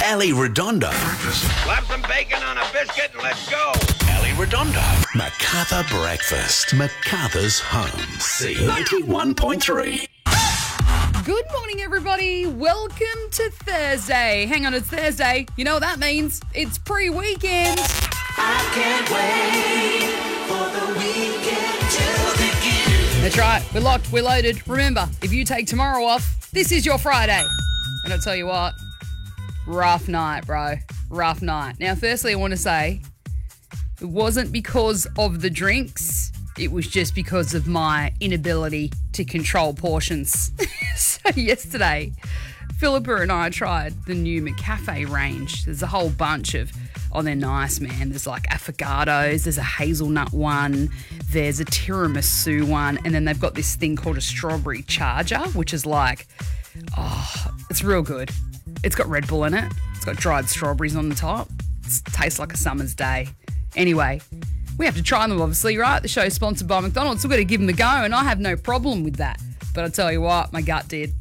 Ali Redondo. Slap some bacon on a biscuit and let's go. Ali Redondo. Macarthur Breakfast. Macarthur's home. C91.3. Good morning, everybody. Welcome to Thursday. Hang on, it's Thursday. You know what that means? It's pre-weekend. I can't wait for the weekend to begin. That's right. We're locked. We're loaded. Remember, if you take tomorrow off, this is your Friday. And I'll tell you what, rough night, bro. Rough night. Now, firstly, I want to say it wasn't because of the drinks. It was just because of my inability to control portions. So yesterday, Philippa and I tried the new McCafe range. There's a whole bunch of, they're nice, man. There's like affogatos, there's a hazelnut one, there's a tiramisu one, and then they've got this thing called a strawberry charger, which is like, it's real good. It's got Red Bull in it. It's got dried strawberries on the top. It tastes like a summer's day. Anyway, we have to try them, obviously, right? The show's sponsored by McDonald's. We've got to give them a go, and I have no problem with that. But I'll tell you what, my gut did.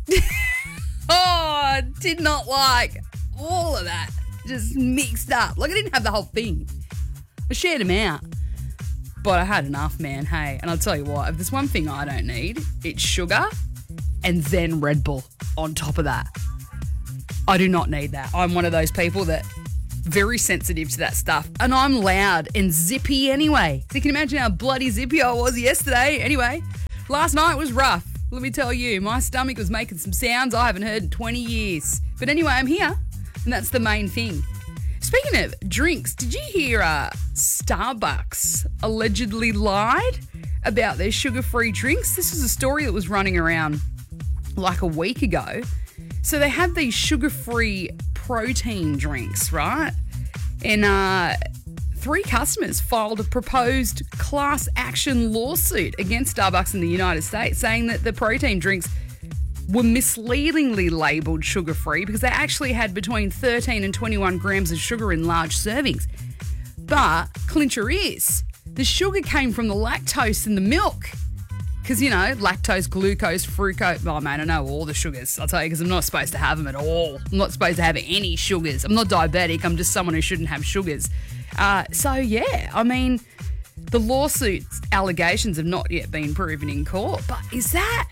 I did not like all of that. Just mixed up. Like, I didn't have the whole thing. I shared them out. But I had enough, man, hey. And I'll tell you what, if there's one thing I don't need, it's sugar and then Red Bull on top of that. I do not need that. I'm one of those people that very sensitive to that stuff. And I'm loud and zippy anyway. So you can imagine how bloody zippy I was yesterday. Anyway, last night was rough. Let me tell you, my stomach was making some sounds I haven't heard in 20 years. But anyway, I'm here, and that's the main thing. Speaking of drinks, did you hear Starbucks allegedly lied about their sugar-free drinks? This is a story that was running around like a week ago. So they have these sugar-free protein drinks, right? And 3 customers filed a proposed class action lawsuit against Starbucks in the United States, saying that the protein drinks were misleadingly labelled sugar-free because they actually had between 13 and 21 grams of sugar in large servings. But clincher is, the sugar came from the lactose in the milk. Because, you know, lactose, glucose, fructose. Oh, man, I know all the sugars. I'll tell you, because I'm not supposed to have them at all. I'm not supposed to have any sugars. I'm not diabetic. I'm just someone who shouldn't have sugars. So, yeah, I mean, the lawsuit's allegations have not yet been proven in court. But is that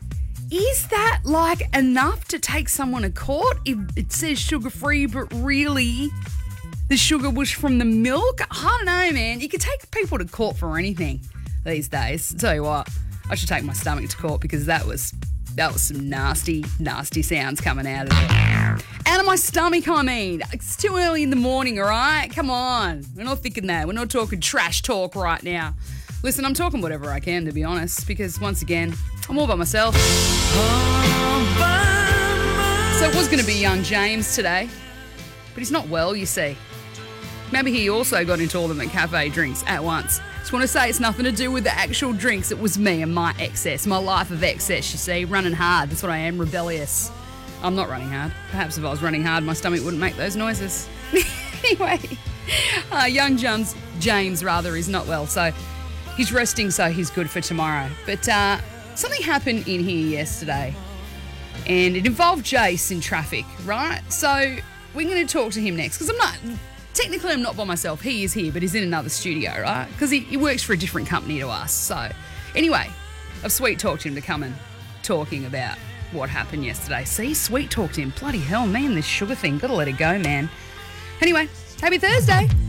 like enough to take someone to court if it says sugar-free, but really the sugar was from the milk? I don't know, man. You could take people to court for anything these days. I'll tell you what. I should take my stomach to court because that was some nasty, nasty sounds coming out of there. Out of my stomach, I mean. It's too early in the morning, all right? Come on. We're not thinking that. We're not talking trash talk right now. Listen, I'm talking whatever I can, to be honest, because once again, I'm all by myself. So it was going to be young James today, but he's not well, you see. Maybe he also got into all the McCafe drinks at once. Just want to say it's nothing to do with the actual drinks. It was me and my excess, my life of excess, you see. Running hard. That's what I am, rebellious. I'm not running hard. Perhaps if I was running hard, my stomach wouldn't make those noises. Anyway, young James is not well, so he's resting, so he's good for tomorrow. But something happened in here yesterday, and it involved Jace in traffic, right? So we're going to talk to him next, because Technically, I'm not by myself. He is here, but he's in another studio, right? Because he works for a different company to us. So, anyway, I've sweet-talked him to come and talking about what happened yesterday. See, sweet-talked him. Bloody hell, man, this sugar thing. Got to let it go, man. Anyway, happy Thursday.